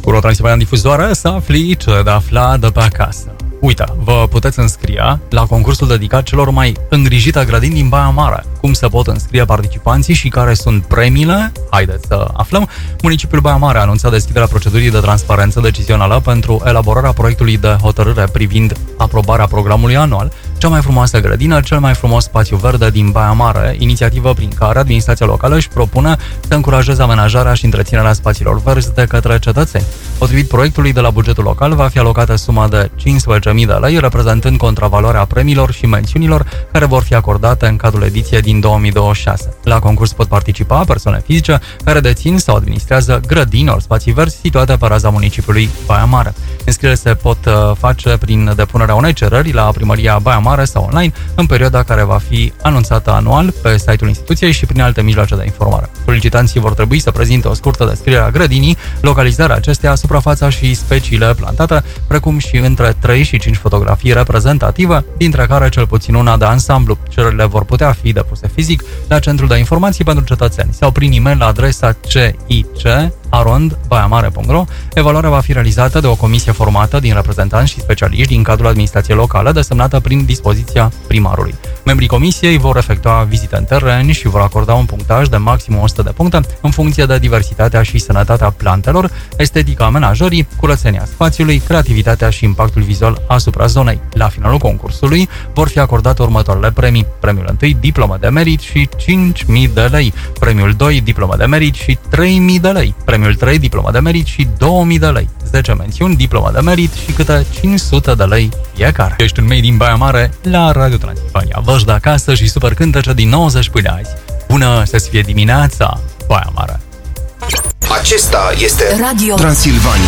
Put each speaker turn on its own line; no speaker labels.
Cu Transilvania Difuzoare să afli ce de aflat de pe acasă. Uite, vă puteți înscrie la concursul dedicat celor mai îngrijite grădini din Baia Mare. Cum se pot înscrie participanții și care sunt premiile? Haideți să aflăm. Municipiul Baia Mare a anunțat deschiderea procedurii de transparență decizională pentru elaborarea proiectului de hotărâre privind aprobarea programului anual Cea mai frumoasă grădină, cel mai frumos spațiu verde din Baia Mare, inițiativă prin care administrația locală își propune să încurajeze amenajarea și întreținerea spațiilor verzi de către cetățeni. Potrivit proiectului, de la bugetul local va fi alocată suma de 15.000 de lei, reprezentând contravaloarea premiilor și mențiunilor care vor fi acordate în cadrul ediției din 2026. La concurs pot participa persoane fizice care dețin sau administrează grădini ori spații verzi situate pe raza municipiului Baia Mare. Înscrierile se pot face prin depunerea unei cereri la Primăria Baia Mare sau online, în perioada care va fi anunțată anual pe site-ul instituției și prin alte mijloace de informare. Solicitanții vor trebui să prezinte o scurtă descriere a grădinii, localizarea acesteia, suprafața și speciile plantate, precum și între 3 și 5 fotografii reprezentative, dintre care cel puțin una de ansamblu. Cererile vor putea fi depuse fizic la Centrul de Informații pentru Cetățeni sau prin e-mail la adresa cic@baiamare.ro. Evaluarea va fi realizată de o comisie formată din reprezentanți și specialiști din cadrul administrației locale, desemnată prin dispoziția primarului. Membrii comisiei vor efectua vizite în teren și vor acorda un punctaj de maxim 100 de puncte în funcție de diversitatea și sănătatea plantelor, estetica amenajării, curățenia spațiului, creativitatea și impactul vizual asupra zonei. La finalul concursului vor fi acordate următoarele premii. Premiul 1, diplomă de merit și 5.000 de lei. Premiul 2, diplomă de merit și 3.000 de lei. Premiul 3, diplomă de merit și 2.000 de lei. 10 mențiuni, diplomă de merit și câte 500 de lei fiecare. Ești un made in Baia Mare la Radio Transilvania. Văși de acasă și super cântece din 90 până azi. Bună să-ți fie dimineața, Baia Mare!
Acesta este Radio Transilvania.